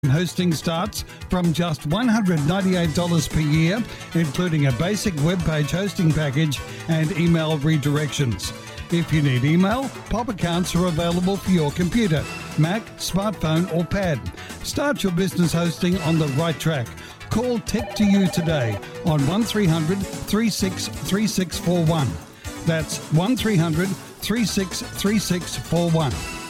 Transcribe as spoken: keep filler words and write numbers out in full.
Hosting starts from just one hundred ninety-eight dollars per year, including a basic web page hosting package and email redirections. If you need email, Pop accounts are available for your computer, Mac, smartphone or pad. Start your business hosting on the right track. Call Tech to You today on one three hundred, three six three six four one. That's one three hundred, three six three six four one.